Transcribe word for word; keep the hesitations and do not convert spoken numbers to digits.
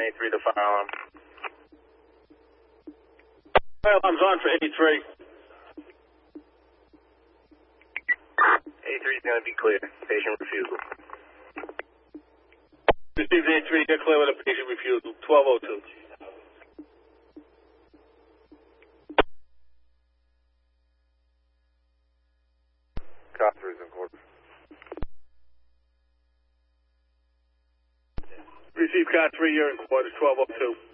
eighty-three, the fire alarm. Fire alarm's on for eighty-three. eighty-three is going to be clear. Patient refusal. Received eighty-three, get clear with a patient refusal. twelve oh two. Car three is in quarter. Received car three, you're in quarters, twelve oh two.